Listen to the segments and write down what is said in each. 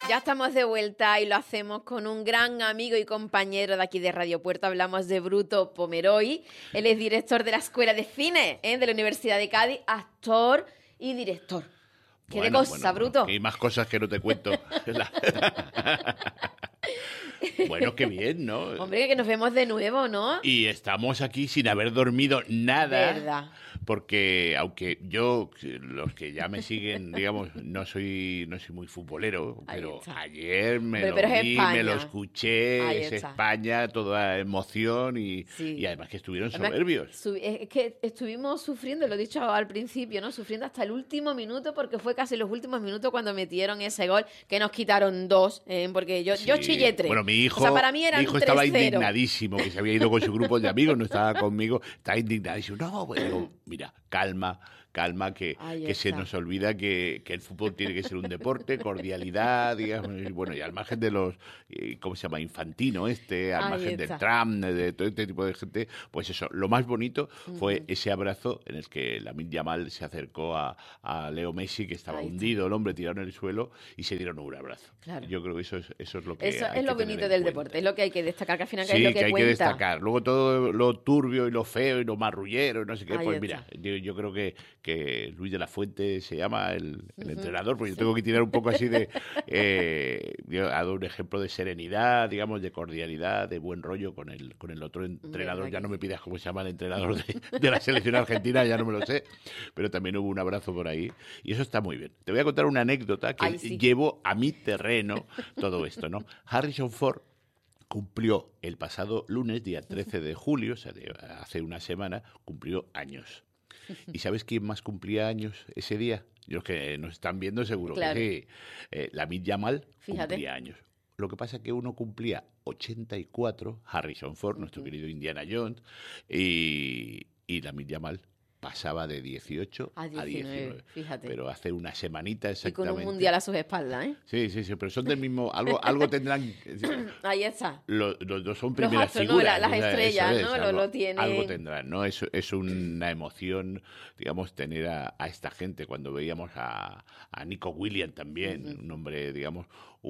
Ya estamos de vuelta y lo hacemos con un gran amigo y compañero de aquí de Radio Puerto. Hablamos de Bruto Pomeroy. Él es director de la Escuela de Cine de la Universidad de Cádiz, actor y director. ¿Qué de cosa, Bruto? Hay más cosas que no te cuento. Bueno, qué bien, ¿no? Hombre, que nos vemos de nuevo, ¿no? Y estamos aquí sin haber dormido nada. Verdad. Porque aunque yo, los que ya me siguen, digamos, no soy muy futbolero, pero ayer me lo vi, me lo escuché, es España, toda emoción y además que estuvieron soberbios. Es que estuvimos sufriendo, lo he dicho al principio, ¿no? Sufriendo hasta el último minuto porque fue casi los últimos minutos cuando metieron ese gol que nos quitaron 2, porque yo chillé 3. Bueno, mi hijo, o sea, para mí eran mi hijo estaba 3-0. indignadísimo, que se había ido con su grupo de amigos, no estaba conmigo, estaba indignadísimo. No, bueno, mira, calma, que se nos olvida que el fútbol tiene que ser un deporte, cordialidad, digamos, y bueno, y al margen de los, ¿cómo se llama? Infantino al margen del Trump, de todo este tipo de gente, pues eso, lo más bonito fue ese abrazo en el que Lamine Yamal se acercó a Leo Messi, que estaba hundido, el hombre tirado en el suelo, y se dieron un abrazo. Claro. Yo creo que eso es lo que eso hay es lo que bonito tener del en deporte, cuenta. es lo que hay que destacar, que al final Sí, es lo que hay cuenta. que destacar. Luego todo lo turbio y lo feo y lo marrullero y no sé qué, pues mira, yo creo que Luis de la Fuente se llama el entrenador, porque yo tengo que tirar un poco así de... yo ha dado un ejemplo de serenidad, digamos, de cordialidad, de buen rollo con el otro entrenador. Ya no me pidas cómo se llama el entrenador de la selección argentina, ya no me lo sé, pero también hubo un abrazo por ahí y eso está muy bien. Te voy a contar una anécdota que llevo a mi terreno todo esto, ¿no? Harrison Ford cumplió el pasado lunes, día 13 de julio, o sea, hace una semana, cumplió años. ¿Y sabes quién más cumplía años ese día? Los que nos están viendo seguro que sí. Lamine Yamal cumplía años. Lo que pasa es que uno cumplía 84, Harrison Ford, nuestro querido Indiana Jones, y Lamine Yamal pasaba de 18 a 19. Fíjate. Pero hace una semanita exactamente. Y con un mundial a sus espaldas, ¿eh? Sí, pero son del mismo... Algo tendrán... Ahí está. Los dos son primeras astros, figuras. ¿no? Las estrellas, ¿no? Lo tienen. Algo tendrán, ¿no? Es una emoción, digamos, tener a esta gente. Cuando veíamos a Nico Williams también, un hombre, digamos,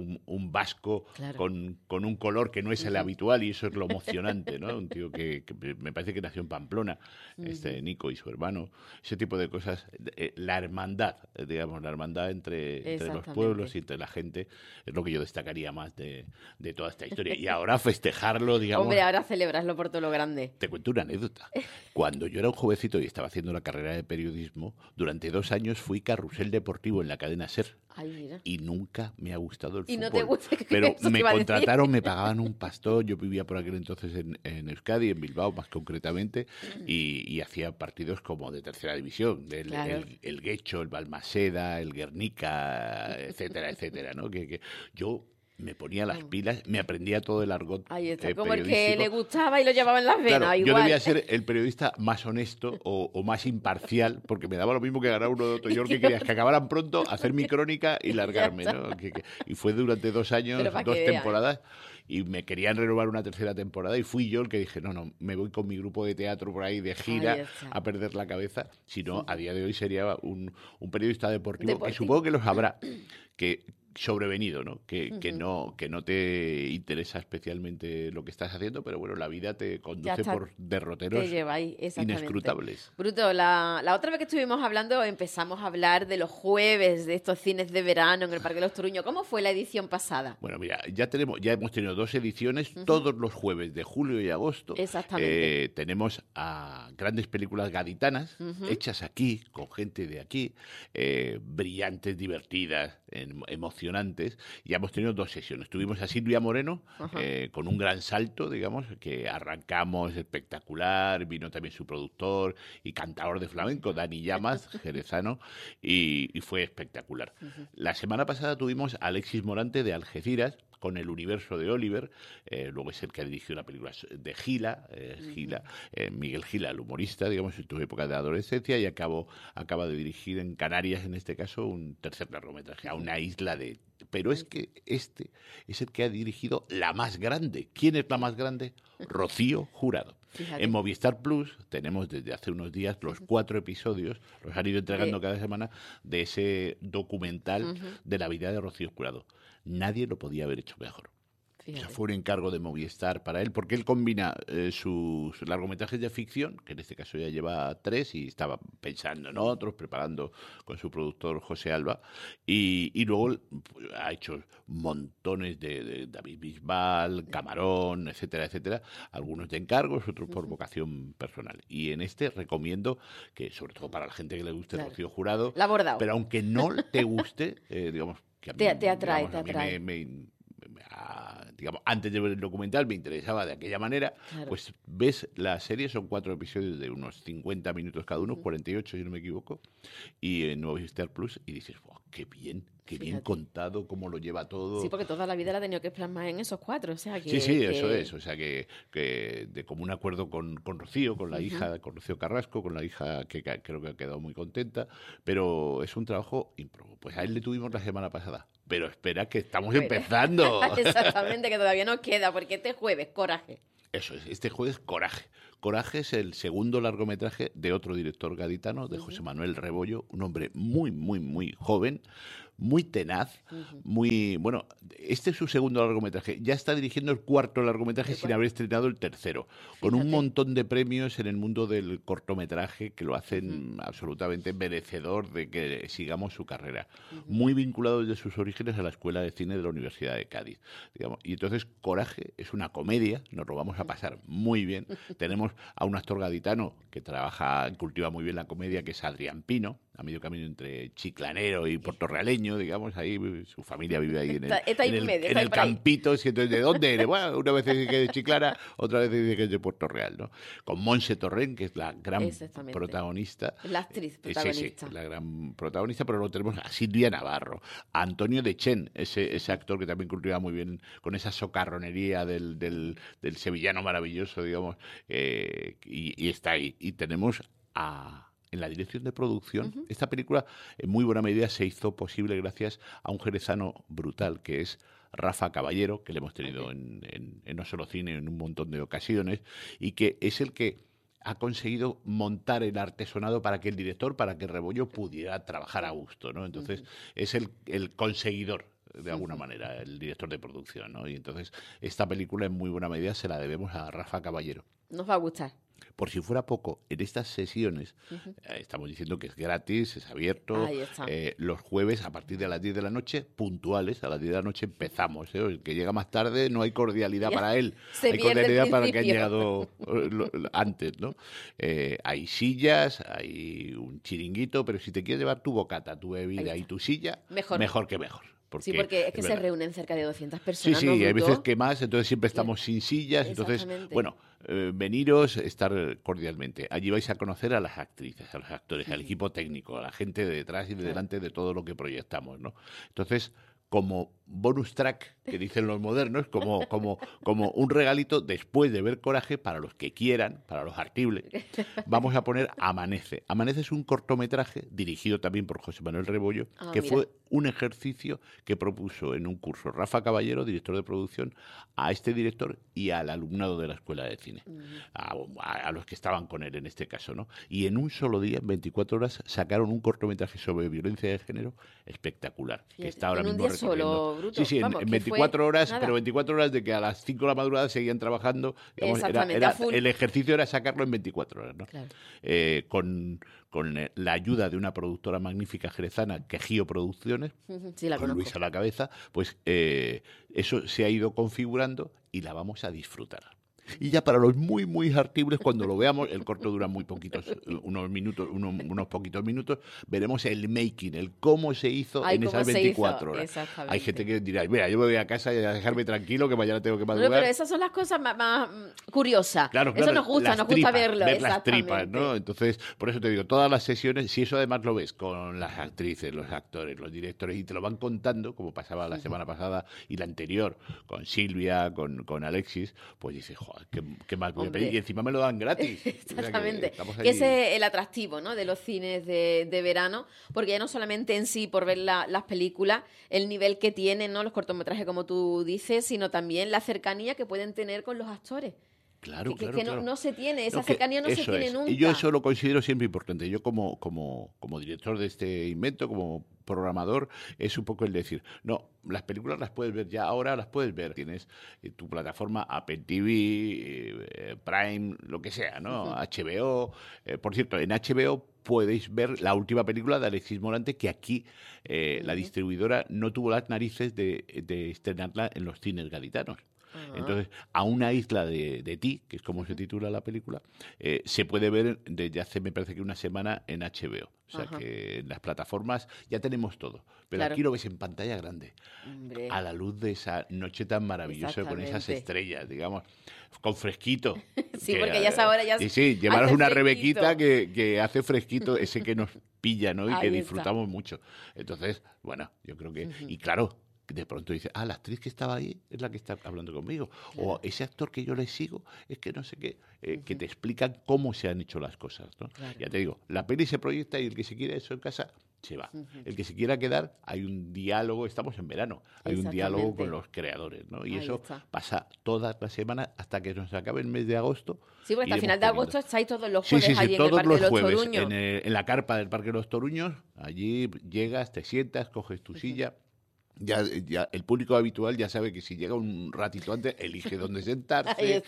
un vasco con un color que no es el habitual, y eso es lo emocionante, ¿no? Un tío que me parece que nació en Pamplona, Nico y su hermano, ese tipo de cosas, la hermandad, digamos, la hermandad entre los pueblos y entre la gente, es lo que yo destacaría más de toda esta historia. Y ahora festejarlo, digamos... Hombre, ahora celebraslo por todo lo grande. Te cuento una anécdota. Cuando yo era un jovencito y estaba haciendo la carrera de periodismo, durante 2 años fui carrusel deportivo en la cadena SER. Ay, mira. Y nunca me ha gustado el fútbol. Y no te gusta, pero me contrataron, me pagaban un pastón. Yo vivía por aquel entonces en Euskadi, en Bilbao más concretamente, y hacía partidos como de tercera división, el Guecho, el Balmaseda, el Guernica, etcétera, ¿no? Que yo me ponía las pilas, me aprendía todo el argot. Ahí está, como el que le gustaba y lo llevaba en las venas. Claro, igual. Yo debía ser el periodista más honesto o más imparcial, porque me daba lo mismo que ganar uno de otro. Yo lo que quería es que acabaran pronto, hacer mi crónica y largarme, ¿no? Y fue durante 2 años, 2 temporadas, y me querían renovar una tercera temporada, y fui yo el que dije, no, me voy con mi grupo de teatro por ahí de gira a perder la cabeza. Si no, a día de hoy sería un periodista deportivo, que supongo que los habrá, que sobrevenido, ¿no? Que no te interesa especialmente lo que estás haciendo, pero bueno, la vida te conduce por derroteros inescrutables. Bruto, la otra vez que estuvimos hablando empezamos a hablar de los jueves, de estos cines de verano en el Parque de los Toruños. ¿Cómo fue la edición pasada? Bueno, mira, ya hemos tenido 2 ediciones, todos los jueves de julio y agosto. Exactamente. Tenemos a grandes películas gaditanas, hechas aquí, con gente de aquí, brillantes, divertidas, emocionantes. Ya hemos tenido 2 sesiones. Tuvimos a Silvia Moreno con un gran salto, digamos, que arrancamos espectacular. Vino también su productor y cantador de flamenco, Dani Llamas, jerezano, y fue espectacular. La semana pasada tuvimos a Alexis Morante de Algeciras con El universo de Oliver, luego es el que dirigió una película de Gila, Miguel Gila, el humorista, digamos, en tu época de adolescencia, y acaba de dirigir en Canarias, en este caso, un tercer largometraje, a una isla de Pero es que este es el que ha dirigido la más grande. ¿Quién es la más grande? Rocío Jurado. Fíjate. En Movistar Plus tenemos desde hace unos días los 4 episodios, los han ido entregando cada semana, de ese documental de la vida de Rocío Jurado. Nadie lo podía haber hecho mejor. O sea, fue un encargo de Movistar para él, porque él combina sus largometrajes de ficción, que en este caso ya lleva 3 y estaba pensando en otros, preparando con su productor José Alba, y luego ha hecho montones de David Bisbal, Camarón, etcétera, etcétera, algunos de encargos, otros por vocación personal. Y en este recomiendo que, sobre todo para la gente que le guste Rocío Jurado, la ha abordado. pero aunque no te guste, digamos, que a mí, te atrae, digamos, te atrae. Digamos, antes de ver el documental me interesaba de aquella manera, pues ves la serie, son 4 episodios de unos 50 minutos cada uno, 48 si no me equivoco, y en Movistar Plus, y dices, wow, qué bien contado, cómo lo lleva todo. Sí, porque toda la vida la ha tenido que plasmar en esos 4, o sea que... Sí, eso es, o sea que de común acuerdo con Rocío, con la hija, con Rocío Carrasco, con la hija que creo que ha quedado muy contenta, pero es un trabajo ímprobo. Pues a él le tuvimos la semana pasada, pero espera que estamos empezando. Exactamente, que todavía nos queda, porque este jueves, Coraje. Eso es, este jueves Coraje. Coraje es el segundo largometraje de otro director gaditano, de José Manuel Rebollo, un hombre muy, muy, muy joven, muy tenaz, muy... Bueno, este es su segundo largometraje. Ya está dirigiendo el 4º largometraje sin haber estrenado el 3º, con un montón de premios en el mundo del cortometraje que lo hacen absolutamente merecedor de que sigamos su carrera. Muy vinculado desde sus orígenes a la Escuela de Cine de la Universidad de Cádiz, digamos. Y entonces Coraje es una comedia, nos lo vamos a pasar muy bien. Tenemos a un actor gaditano que cultiva muy bien la comedia, que es Adrián Pino, a medio camino entre chiclanero y puertorrealeño, digamos, ahí su familia vive ahí en el campito, y entonces, ¿de dónde eres? Bueno, una vez dice que es de Chiclana, otra vez dice que es de Puerto Real, ¿no? Con Montse Torrent, que es la gran protagonista. La actriz protagonista. Sí, la gran protagonista, pero luego tenemos a Silvia Navarro, a Antonio Dechen, ese actor que también cultiva muy bien con esa socarronería del sevillano maravilloso, digamos, y está ahí. Y tenemos en la dirección de producción, esta película en muy buena medida se hizo posible gracias a un jerezano brutal que es Rafa Caballero, que le hemos tenido en No Solo Cine en un montón de ocasiones, y que es el que ha conseguido montar el artesonado para que el director, para que Rebollo pudiera trabajar a gusto, ¿no? Entonces es el conseguidor, de alguna manera, el director de producción, ¿no? Y entonces esta película en muy buena medida se la debemos a Rafa Caballero. Nos va a gustar. Por si fuera poco, en estas sesiones, estamos diciendo que es gratis, es abierto, los jueves a partir de las 10 de la noche, puntuales, a las 10 de la noche empezamos. El que llega más tarde no hay cordialidad para él, hay cordialidad para el que han llegado antes, ¿no? Hay sillas, hay un chiringuito, pero si te quieres llevar tu bocata, tu bebida y tu silla, mejor que mejor. Sí, porque es que se reúnen cerca de 200 personas. Sí, ¿no, hay veces que más, entonces siempre estamos sin sillas. Entonces, bueno, veniros, estar cordialmente. Allí vais a conocer a las actrices, a los actores, al equipo técnico, a la gente de detrás y de delante de todo lo que proyectamos, ¿no? Entonces, como bonus track, que dicen los modernos, como un regalito después de ver Coraje, para los que quieran, para los artibles, vamos a poner Amanece. Amanece es un cortometraje dirigido también por José Manuel Rebollo, que fue un ejercicio que propuso en un curso Rafa Caballero, director de producción, a este director y al alumnado de la Escuela de Cine, a los que estaban con él en este caso, ¿no? Y en un solo día, en 24 horas, sacaron un cortometraje sobre violencia de género espectacular, que está ahora mismo recorriendo. Bruto. Sí, vamos, en 24 horas, pero 24 horas de que a las 5 de la madrugada seguían trabajando. Digamos, el ejercicio era sacarlo en 24 horas, ¿no? Claro. Con la ayuda de una productora magnífica jerezana, Quejío Producciones, con Luis a la cabeza, pues eso se ha ido configurando y la vamos a disfrutar. Y ya para los muy, muy hartibles, cuando lo veamos, el corto dura muy poquitos, unos poquitos minutos, veremos el making, el cómo se hizo en esas 24 horas. Hay gente que dirá, mira, yo me voy a casa y a dejarme tranquilo, que mañana tengo que madrugar. Pero esas son las cosas más curiosas. Claro, eso nos gusta, verlo. Ver las tripas, ¿no? Entonces, por eso te digo, todas las sesiones, si eso además lo ves con las actrices, los actores, los directores, y te lo van contando, como pasaba la semana pasada y la anterior, con Silvia, con Alexis, pues dices, joder, ¿Qué más voy a pedir? Y encima me lo dan gratis. Exactamente. O sea, que ese es el atractivo, ¿no?, de los cines de verano, porque ya no solamente en sí por ver las películas, el nivel que tienen, ¿no?, los cortometrajes, como tú dices, sino también la cercanía que pueden tener con los actores. Claro, que claro. no se tiene, esa cercanía no se tiene nunca. Y yo eso lo considero siempre importante. Yo como director de este invento, como programador, es un poco el decir, no, las películas las puedes ver ya, ahora las puedes ver. Tienes tu plataforma Apple TV, Prime, lo que sea, ¿no? HBO. Por cierto, en HBO podéis ver la última película de Alexis Morante, que aquí la distribuidora no tuvo las narices de estrenarla en los cines gaditanos. Entonces, a una isla de ti, que es como se titula la película, se puede ver desde hace, me parece que una semana, en HBO. O sea que en las plataformas ya tenemos todo. Pero aquí lo ves en pantalla grande, a la luz de esa noche tan maravillosa, con esas estrellas, digamos, con fresquito. Sí, porque ya es ahora, ya. Y sí, llevaros una fresquito. Rebequita que hace fresquito, ese que nos pilla, ¿no? Y Ahí que está. disfrutamos mucho. Entonces, bueno, yo creo que... Y claro, de pronto dice, la actriz que estaba ahí es la que está hablando conmigo. Claro. O ese actor que yo le sigo es que no sé qué, que te explican cómo se han hecho las cosas, ¿no? Claro. Ya te digo, la peli se proyecta y el que se quiera eso en casa se va. El que se quiera quedar, hay un diálogo, estamos en verano, hay un diálogo con los creadores, ¿no? Y ahí eso pasa todas las semanas hasta que nos acabe el mes de agosto. Sí, porque hasta el final de agosto estáis todos los jueves allí en el Parque de los Toruños. En la carpa del Parque de los Toruños, allí llegas, te sientas, coges tu silla. Ya el público habitual ya sabe que si llega un ratito antes, elige dónde sentarse.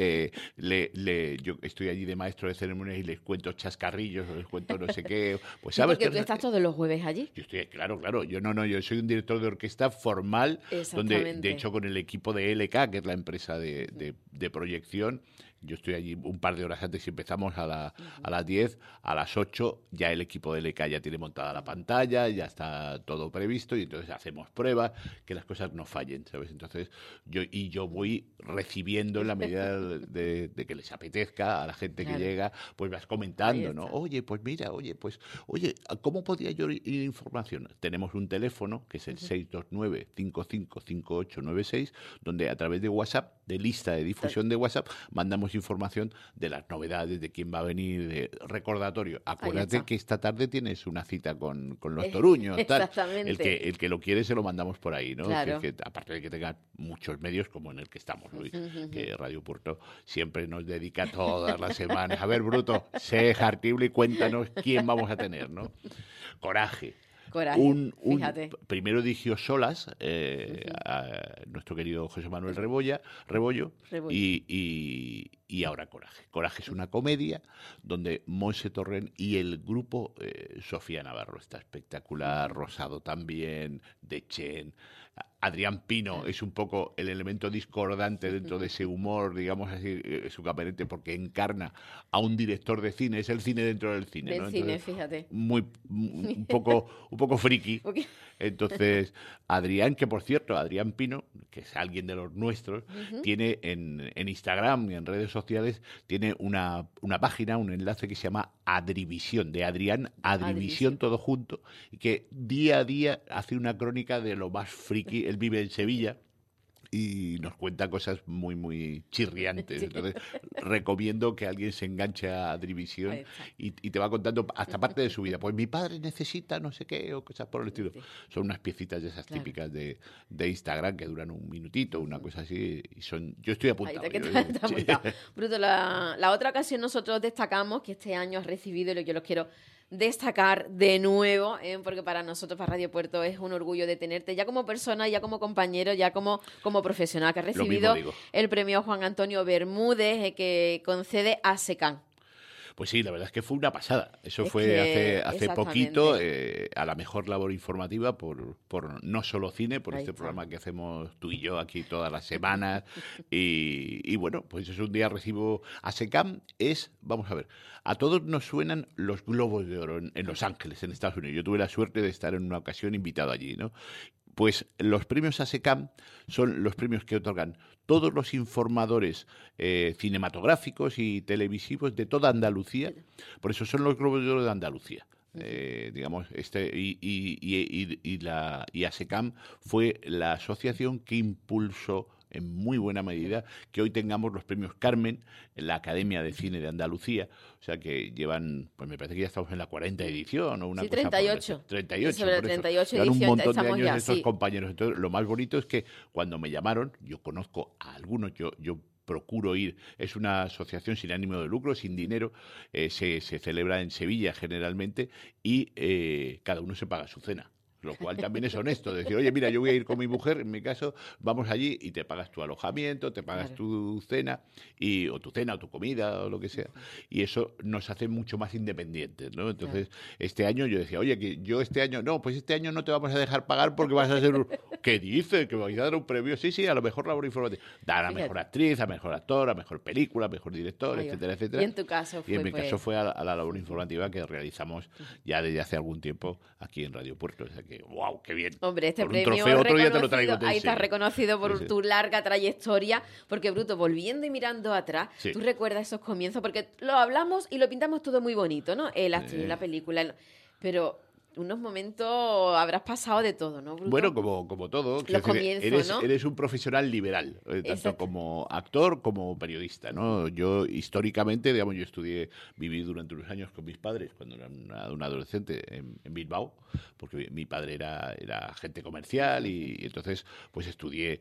Yo estoy allí de maestro de ceremonias y les cuento chascarrillos, les cuento no sé qué. Pues sabes porque tú estás todos los jueves allí. Yo estoy, claro. Yo soy un director de orquesta formal, donde de hecho con el equipo de LK, que es la empresa de proyección, yo estoy allí un par de horas antes y empezamos a las 10, a las 8 ya el equipo de LK ya tiene montada la pantalla, ya está todo previsto y entonces hacemos pruebas, que las cosas no fallen, ¿sabes? Entonces yo voy recibiendo en la medida de que les apetezca a la gente que llega, pues vas comentando, ¿no? Oye, pues mira, oye, ¿cómo podría yo ir información? Tenemos un teléfono que es el 629-555896, donde a través de WhatsApp, de lista de difusión de WhatsApp, mandamos información de las novedades, de quién va a venir, de recordatorio. Acuérdate que esta tarde tienes una cita con los Toruños. Exactamente. El que lo quiere se lo mandamos por ahí, ¿no? Claro. Que aparte de que tenga muchos medios como en el que estamos hoy, que Radio Puerto siempre nos dedica todas las semanas. A ver, Bruto, sé hartible y cuéntanos quién vamos a tener, ¿no? Coraje. Fíjate. Primero dirigió Solas, a nuestro querido José Manuel Rebollo. Y ahora Coraje. Coraje es una comedia donde Monse Torrent y el grupo, Sofía Navarro está espectacular, Rosado también, Dechen, Adrián Pino es un poco el elemento discordante dentro de ese humor, digamos así, su caperete, porque encarna a un director de cine, es el cine dentro del cine, ¿no? Entonces, fíjate. Un poco friki. Okay. Entonces, Adrián, que por cierto, Adrián Pino, que es alguien de los nuestros, tiene en Instagram y en redes sociales, tiene una página, un enlace que se llama Adrivisión, de Adrián, Adrivisión todo junto, y que día a día hace una crónica de lo más friki. Él vive en Sevilla y nos cuenta cosas muy, muy chirriantes. Entonces, recomiendo que alguien se enganche a Adrivisión y te va contando hasta parte de su vida. Pues mi padre necesita no sé qué o cosas por el estilo. Son unas piecitas de esas típicas de Instagram que duran un minutito, una cosa así. Y yo estoy apuntado. Está apuntado. Bruto, la otra ocasión nosotros destacamos que este año has recibido, y yo los quiero destacar de nuevo, porque para nosotros, para Radio Puerto, es un orgullo de tenerte ya como persona, ya como compañero, ya como profesional, que has recibido el premio Juan Antonio Bermúdez, que concede ASECAM. Pues sí, la verdad es que fue una pasada. Eso fue hace poquito, a la mejor labor informativa por No Solo Cine, por este programa que hacemos tú y yo aquí todas las semanas. Y bueno, pues es un día recibo ASECAM. Vamos a ver, a todos nos suenan los Globos de Oro en Los Ángeles, en Estados Unidos. Yo tuve la suerte de estar en una ocasión invitado allí, ¿no? Pues los premios ASECAM son los premios que otorgan todos los informadores cinematográficos y televisivos de toda Andalucía. Por eso son los Globos de Oro de Andalucía. Digamos, y ASECAM fue la asociación que impulsó en muy buena medida que hoy tengamos los premios Carmen en la Academia de Cine de Andalucía, o sea que llevan, pues me parece que ya estamos en la 40 edición o una sí, cosa 38. 38, sobre la por eso. 38 Llevan un edición, montón de estamos años ya, estos sí. compañeros. Entonces, lo más bonito es que cuando me llamaron, yo conozco a algunos, yo procuro ir, es una asociación sin ánimo de lucro, sin dinero, se celebra en Sevilla generalmente y cada uno se paga su cena. Lo cual también es honesto, decir, oye, mira, yo voy a ir con mi mujer, en mi caso, vamos allí y te pagas tu alojamiento, te pagas tu cena, o tu comida, o lo que sea, y eso nos hace mucho más independientes, ¿no? Entonces, este año yo decía, oye, que yo este año, no, pues este año no te vamos a dejar pagar porque vas a ser, ¿qué dices? ¿Que vais a dar un premio? Sí, a lo mejor labor informativa. Dar a mejor actriz, a mejor actor, a mejor película, a mejor director, etcétera, etcétera. Y en tu caso fue, y en mi caso fue a la labor informativa que realizamos ya desde hace algún tiempo aquí en Radio Puerto, o sea que ¡wow! ¡Qué bien! Hombre, este por premio un trofeo otro día te lo traigo. Ahí estás reconocido por sí. tu larga trayectoria, porque Bruto, volviendo y mirando atrás, sí. tú recuerdas esos comienzos, porque lo hablamos y lo pintamos todo muy bonito, ¿no? La actriz, la película, pero unos momentos habrás pasado de todo, ¿no, Bruto? Bueno, como todo. Los comienzos, ¿no? Eres un profesional liberal, tanto como actor como periodista, ¿no? Yo, históricamente, digamos, viví durante unos años con mis padres, cuando era un adolescente, en Bilbao, porque mi padre era agente comercial y entonces, pues estudié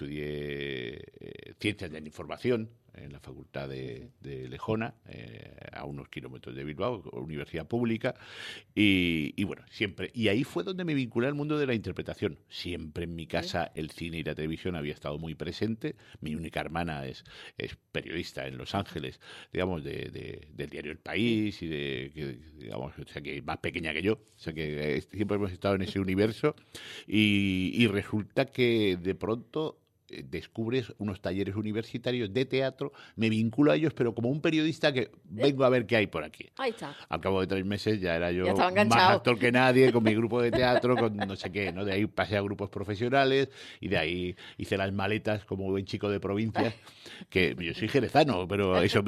Ciencias de la Información en la Facultad de Lejona, a unos kilómetros de Bilbao, universidad pública, y bueno, siempre. Y ahí fue donde me vinculé al mundo de la interpretación. Siempre en mi casa el cine y la televisión había estado muy presente. Mi única hermana es periodista en Los Ángeles, digamos, del diario El País, digamos, o sea, que es más pequeña que yo. O sea, que siempre hemos estado en ese universo. Y resulta que de pronto descubres unos talleres universitarios de teatro, me vinculo a ellos, pero como un periodista que vengo a ver qué hay por aquí. Ahí está. Al cabo de 3 meses ya era yo más actor que nadie, con mi grupo de teatro, con no sé qué, ¿no? De ahí pasé a grupos profesionales y de ahí hice las maletas como buen chico de provincia, que yo soy jerezano, pero eso,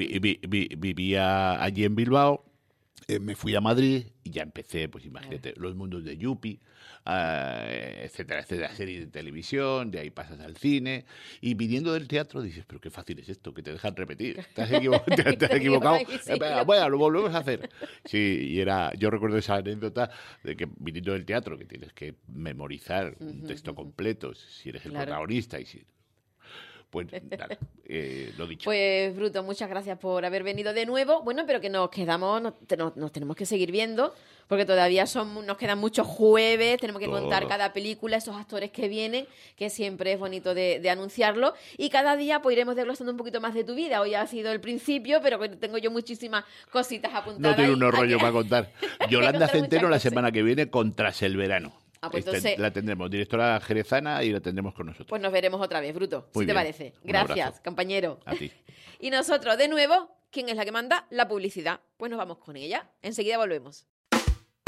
vivía allí en Bilbao. Me fui a Madrid y ya empecé, pues imagínate, los mundos de Yupi, etcétera, series de televisión, de ahí pasas al cine, y viniendo del teatro dices, pero qué fácil es esto, que te dejan repetir, te has equivocado, bueno, lo volvemos a hacer. Sí, yo recuerdo esa anécdota de que viniendo del teatro, que tienes que memorizar un texto completo, si eres el protagonista y si... Pues nada, lo dicho. Pues Bruto, muchas gracias por haber venido de nuevo. Bueno, pero que nos quedamos, nos tenemos que seguir viendo, porque todavía nos quedan muchos jueves, tenemos que contar cada película, esos actores que vienen, que siempre es bonito de anunciarlo. Y cada día pues iremos desglosando un poquito más de tu vida. Hoy ha sido el principio, pero tengo yo muchísimas cositas apuntadas. No tengo unos rollos para contar. Yolanda Centeno la semana que viene con Tras el Verano. Pues entonces, la tendremos, directora jerezana, y la tendremos con nosotros. Pues nos veremos otra vez, Bruto, Muy si te bien. parece. Gracias, compañero. A ti. Y nosotros, de nuevo, ¿quién es la que manda? La publicidad. Pues nos vamos con ella. Enseguida volvemos.